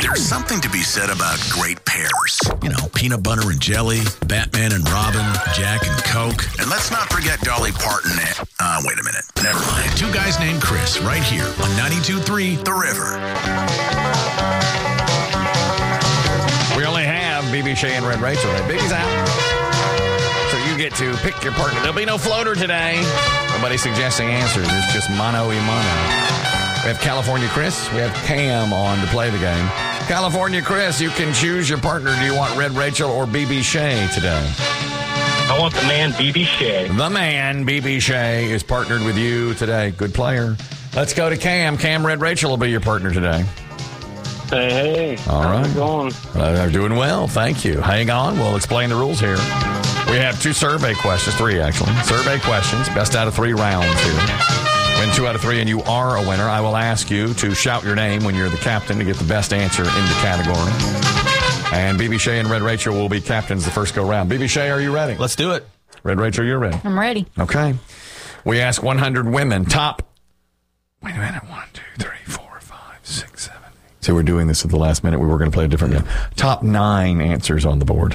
There's something to be said about great pairs. You know, peanut butter and jelly, Batman and Robin, Jack and Coke. And let's not forget Dolly Parton and... wait a minute. Never mind. Two guys named Chris right here on 92.3 The River. We only have BB Shea and Red Rachel. Biggy's out. So you get to pick your partner. There'll be no floater today. Nobody suggesting answers. It's just mano y mano. We have California Chris. We have Cam on to play the game. California Chris, you can choose your partner. Do you want Red Rachel or BB Shea today? I want the man, BB Shea. The man, BB Shea, is partnered with you today. Good player. Let's go to Cam. Cam, Red Rachel will be your partner today. Hey. All right. How's it going? They're doing well. Thank you. Hang on. We'll explain the rules here. We have 2 survey questions. 3, actually. Survey questions. Best out of 3 rounds here. Win 2 out of 3, and you are a winner. I will ask you to shout your name when you're the captain to get the best answer in the category. And BB Shea and Red Rachel will be captains the first go round. BB Shea, are you ready? Let's do it. Red Rachel, you're ready. I'm ready. Okay. We ask 100 women. Wait a minute. 1, 2, 3, 4, 5, 6, 7, 8. So we're doing this at the last minute. We were going to play a different game. Top 9 answers on the board.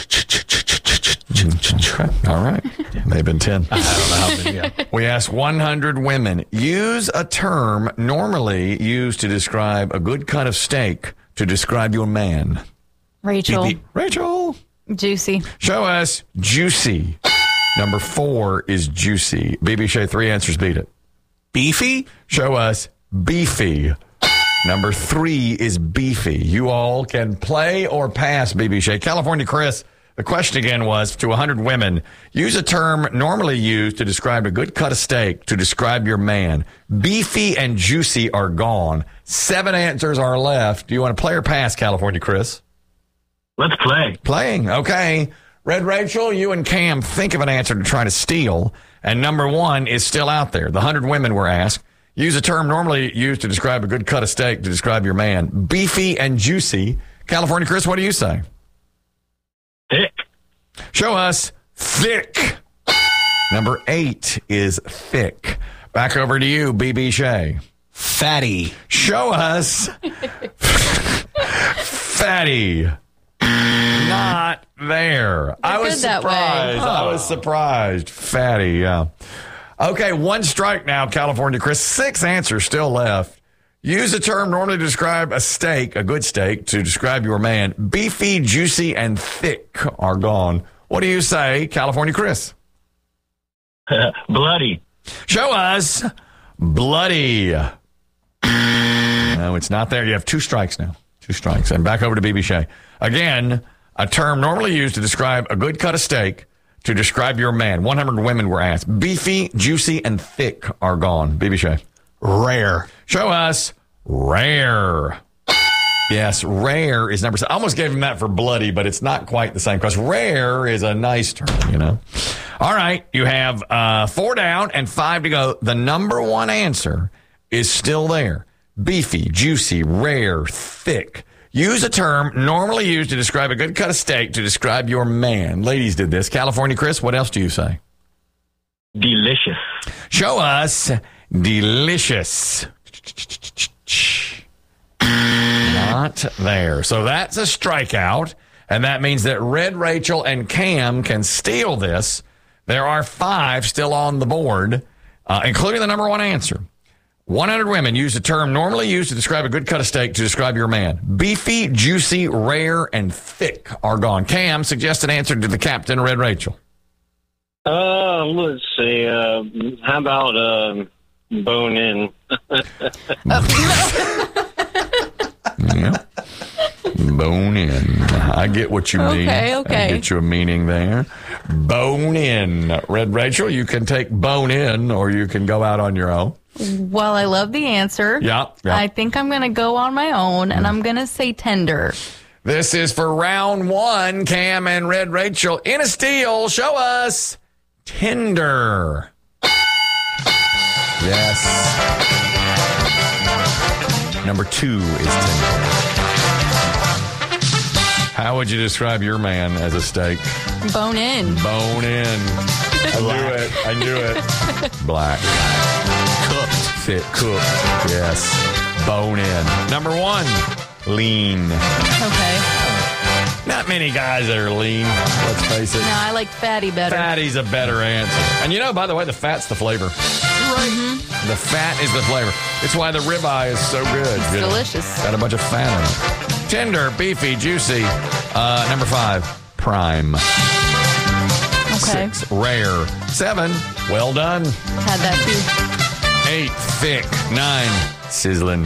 Okay. All right. They've been 10. I don't know how many. Yeah. We asked 100 women. Use a term normally used to describe a good cut of steak to describe your man. Rachel. Rachel. Juicy. Show us juicy. Number 4 is juicy. BB Shea, 3 answers beat it. Beefy? Show us beefy. Number 3 is beefy. You all can play or pass, BB Shea. California Chris, the question again was, to 100 women, use a term normally used to describe a good cut of steak to describe your man. Beefy and juicy are gone. 7 answers are left. Do you want to play or pass, California Chris? Let's play. Playing. Okay. Red Rachel, you and Cam think of an answer to try to steal. And number 1 is still out there. The 100 women were asked. Use a term normally used to describe a good cut of steak to describe your man. Beefy and juicy. California Chris, what do you say? Thick. Show us thick. Number 8 is thick. Back over to you, BB Shea. Fatty. Show us fatty. Not there. I was surprised. I was surprised. Fatty, yeah. Okay, 1 strike now, California Chris. 6 answers still left. Use a term normally to describe a steak, a good steak, to describe your man. Beefy, juicy, and thick are gone. What do you say, California Chris? Bloody. Show us bloody. No, it's not there. You have 2 strikes now. 2 strikes. And back over to BB Shea. Again, a term normally used to describe a good cut of steak to describe your man. 100 women were asked. Beefy, juicy, and thick are gone. BB Shea. Rare. Show us rare. Yes, rare is number 7. I almost gave him that for bloody, but it's not quite the same because rare is a nice term, you know. All right, you have 4 down and 5 to go. The number 1 answer is still there. Beefy, juicy, rare, thick. Use a term normally used to describe a good cut of steak to describe your man. Ladies did this. California Chris, what else do you say? Delicious. Show us delicious. Not there. So that's a strikeout, and that means that Red Rachel and Cam can steal this. There are 5 still on the board, including the number 1 answer. 100 women use a term normally used to describe a good cut of steak to describe your man. Beefy, juicy, rare, and thick are gone. Cam, suggest an answer to the captain, Red Rachel. Let's see. How about bone in? Yeah. Bone in. I get what you mean. Okay. I get you a meaning there. Bone in. Red Rachel, you can take bone in or you can go out on your own. Well, I love the answer. Yeah. I think I'm going to go on my own, and I'm going to say tender. This is for round 1. Cam and Red Rachel in a steal. Show us tender. Yes. Number 2 is tender. How would you describe your man as a steak? Bone in. Bone in. I knew it. Black. Cooked. Thick. Cooked. Yes. Bone in. Number 1. lean. Okay. Not many guys that are lean, let's face it. No, I like fatty better. Fatty's a better answer. And by the way, the fat's the flavor. The fat is the flavor. It's why the ribeye is so good. It's You know, delicious. Got a bunch of fat in it. Tender, beefy, juicy. Number 5, prime. Okay. 6, rare. 7, well done. Had that too. 8, thick. 9, sizzling.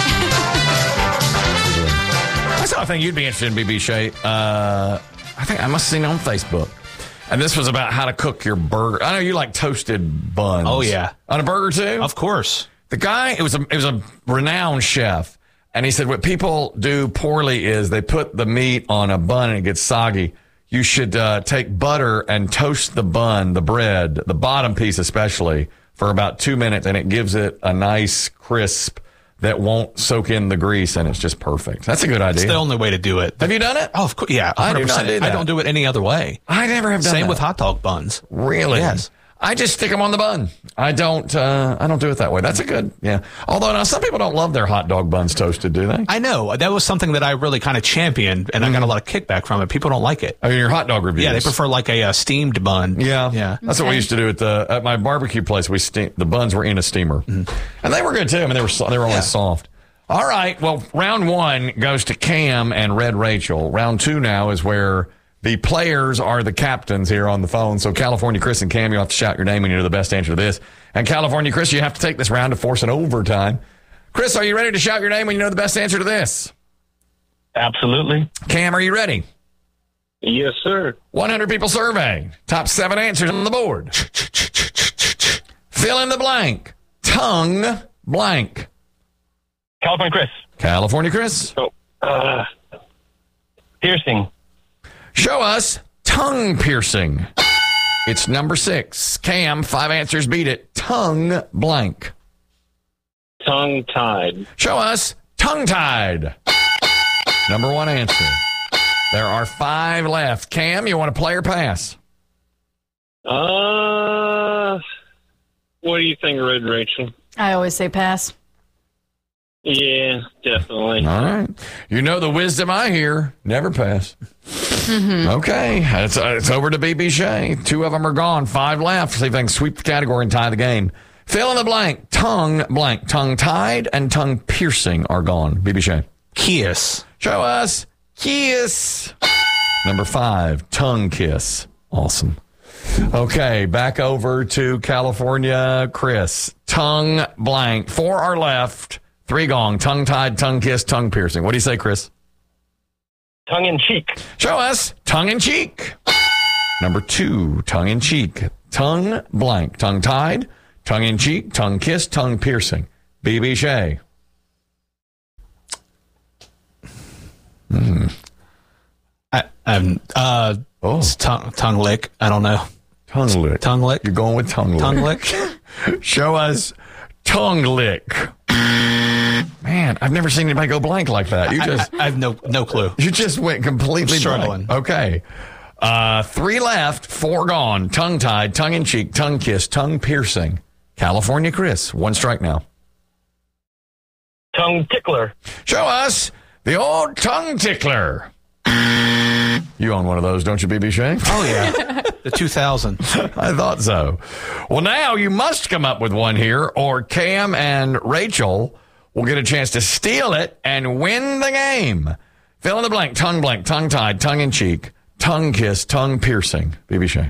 I saw a thing you'd be interested in, BB Shea. I think I must have seen it on Facebook. And this was about how to cook your burger. I know you like toasted buns. Oh, yeah. On a burger, too? Of course. The guy, it was a renowned chef, and he said what people do poorly is they put the meat on a bun and it gets soggy. You should take butter and toast the bun, the bread, the bottom piece especially, for about 2 minutes, and it gives it a nice crisp that won't soak in the grease, and it's just perfect. That's a good idea. It's the only way to do it. Have you done it? Oh, of course. Yeah, 100%. I do not do that. I don't do it any other way. I never have done Same that. with hot dog buns. Really? Yes. I just stick them on the bun. I don't do it that way. That's a good, yeah. Although now some people don't love their hot dog buns toasted, do they? I know. That was something that I really kind of championed, and I got a lot of kickback from it. People don't like it. I mean, your hot dog reviews. Yeah, they prefer like a steamed bun. Yeah, Yeah. That's what we used to do at my barbecue place. The buns were in a steamer, and they were good too. I mean, they were always soft. All right. Well, round 1 goes to Cam and Red Rachel. Round 2 now is where the players are the captains here on the phone. So California Chris and Cam, you have to shout your name when you know the best answer to this. And California Chris, you have to take this round to force an overtime. Chris, are you ready to shout your name when you know the best answer to this? Absolutely. Cam, are you ready? Yes, sir. 100 people survey. Top 7 answers on the board. Fill in the blank. Tongue blank. California Chris. California Chris. Piercing. Show us tongue piercing. It's number 6. Cam, 5 answers beat it. Tongue blank. Tongue tied. Show us tongue tied. Number 1 answer. There are 5 left. Cam, you want to play or pass? What do you think, Red Rachel? I always say pass. Yeah, definitely. All right. You know the wisdom I hear. Never pass. Okay. It's over to BB Shea. 2 of them are gone. 5 left. See if they can sweep the category and tie the game. Fill in the blank. Tongue blank. Tongue tied and tongue piercing are gone. BB Shea. Kiss. Show us kiss. Number 5. Tongue kiss. Awesome. Okay. Back over to California Chris. Tongue blank. 4 are left. 3 gone. Tongue tied, tongue kiss, tongue piercing. What do you say, Chris? Tongue in cheek. Show us tongue in cheek. Number 2, tongue in cheek. Tongue blank. Tongue tied, tongue in cheek, tongue kiss, tongue piercing. BB Shea. It's tongue lick. I don't know. Tongue lick. Tongue lick. You're going with tongue lick. Tongue lick. Show us tongue lick. Man, I've never seen anybody go blank like that. I have no clue. You just went completely Struggling. blank. Okay. 3 left, 4 gone. Tongue tied, tongue in cheek, tongue kiss, tongue piercing. California Chris, 1 strike now. Tongue tickler. Show us the old tongue tickler. You own one of those, don't you, BB Shea? Oh, yeah. The 2000. I thought so. Well, now you must come up with one here, or Cam and Rachel will get a chance to steal it and win the game. Fill in the blank, tongue tied, tongue in cheek, tongue kiss, tongue piercing. BB Shea.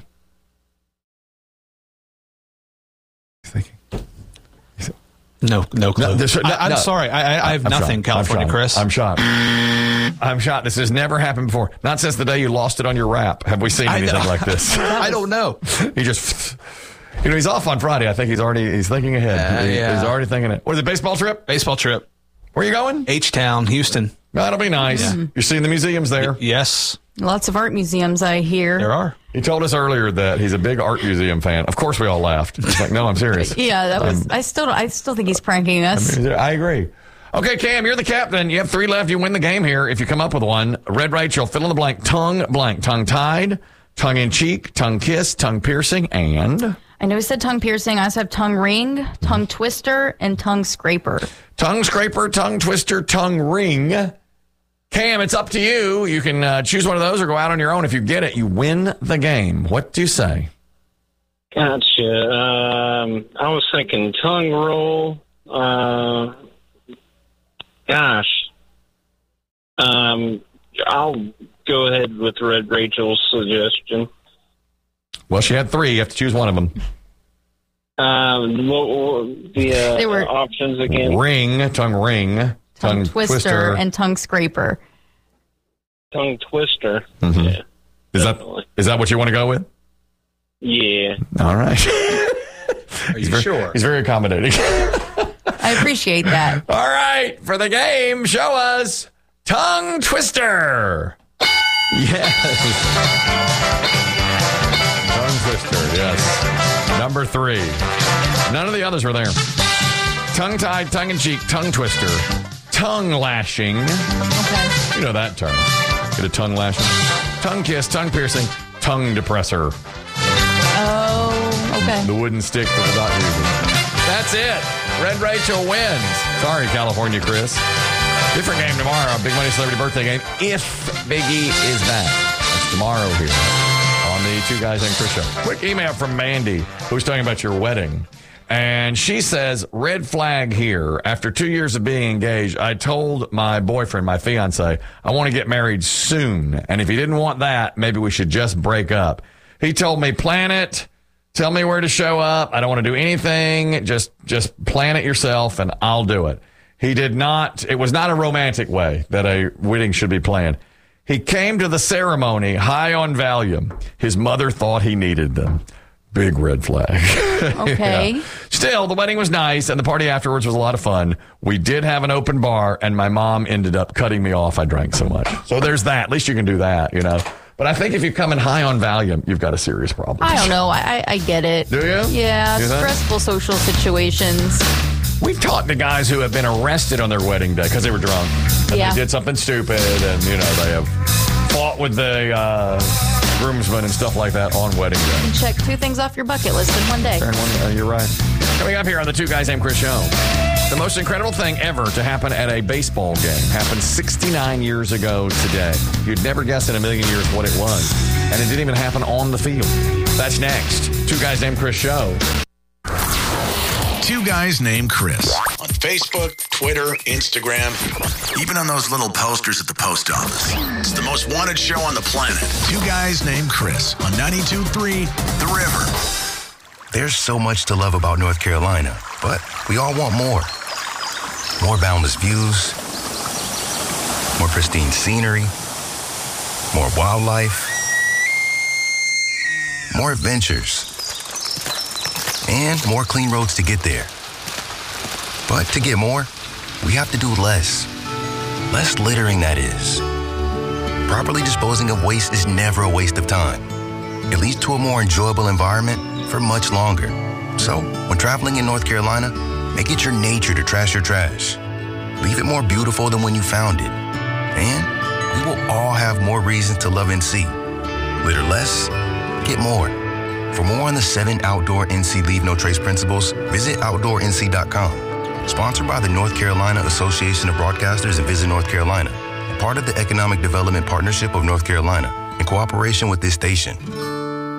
Thinking. No clue. I'm sorry. I have nothing, California Chris. I'm shocked. I'm shocked. This has never happened before. Not since the day you lost it on your rap. Have we seen anything like this? I don't know. He just, he's off on Friday. I think he's thinking ahead. He's already thinking it. What is it, baseball trip? Baseball trip. Where are you going? H-Town, Houston. That'll be nice. Yeah. You're seeing the museums there. Yes, Lots of art museums, I hear. there are. He told us earlier that he's a big art museum fan. Of course, we all laughed. He's like, no, I'm serious. Yeah, that was. I still think he's pranking us. I agree. Okay, Cam, you're the captain. You have 3 left. You win the game here if you come up with one. Red Rachel, fill in the blank. Tongue blank. Tongue tied, tongue in cheek, tongue kiss, tongue piercing, and... I know he said tongue piercing. I also have tongue ring, tongue twister, and tongue scraper. Tongue scraper, tongue twister, tongue ring. Cam, it's up to you. You can choose one of those or go out on your own. If you get it, you win the game. What do you say? Gotcha. I was thinking tongue roll. I'll go ahead with Red Rachel's suggestion. Well, she had 3. You have to choose one of them. What were the options again? Tongue ring, tongue twister, and tongue scraper. Tongue twister. Mm-hmm. Yeah. Is that what you want to go with? Yeah. All right. Are you sure? He's very accommodating. I appreciate that. All right. For the game, show us tongue twister. Yes. Tongue twister, yes. Number 3. None of the others were there. Tongue-tied, tongue-in-cheek, tongue twister. Tongue lashing. Okay. You know that term. Get a tongue lashing. Tongue kiss, tongue piercing, tongue depressor. Oh, okay. The wooden stick that the doctor uses. That's it. Red Rachel wins. Sorry, California Chris. Different game tomorrow. Big Money Celebrity Birthday game. If Biggie is back. That's tomorrow here on the Two Guys Named Chris show. Quick email from Mandy, who's talking about your wedding. And she says, red flag here. After 2 years of being engaged, I told my boyfriend, my fiance, I want to get married soon. And if he didn't want that, maybe we should just break up. He told me, plan it. Tell me where to show up. I don't want to do anything. Just plan it yourself and I'll do it. He did not. It was not a romantic way that a wedding should be planned. He came to the ceremony high on Valium. His mother thought he needed them. Big red flag. Okay. Yeah. Still, the wedding was nice, and the party afterwards was a lot of fun. We did have an open bar, and my mom ended up cutting me off. I drank so much. So there's that. At least you can do that, you know. But I think if you come in high on Valium, you've got a serious problem. I don't know. I get it. Do you? Yeah. Stressful social situations. We've talked to guys who have been arrested on their wedding day because they were drunk. And they did something stupid, and, you know, they have fought with the groomsmen and stuff like that on wedding day. You can check 2 things off your bucket list in one day. You're right. Coming up here on the Two Guys Named Chris show, the most incredible thing ever to happen at a baseball game happened 69 years ago today. You'd never guess in a million years what it was. And it didn't even happen on the field. That's next. Two Guys Named Chris show. Two Guys Named Chris. On Facebook, Twitter, Instagram, even on those little posters at the post office. It's the most wanted show on the planet. Two Guys Named Chris on 92.3 The River. There's so much to love about North Carolina, but we all want more. More boundless views, more pristine scenery, more wildlife, more adventures, and more clean roads to get there. But to get more, we have to do less. Less littering, that is. Properly disposing of waste is never a waste of time. It leads to a more enjoyable environment for much longer. So, when traveling in North Carolina, make it your nature to trash your trash. Leave it more beautiful than when you found it. And we will all have more reasons to love NC. Litter less, get more. For more on the 7 outdoor NC Leave No Trace principles, visit OutdoorNC.com. Sponsored by the North Carolina Association of Broadcasters and Visit North Carolina. Part of the Economic Development Partnership of North Carolina, in cooperation with this station.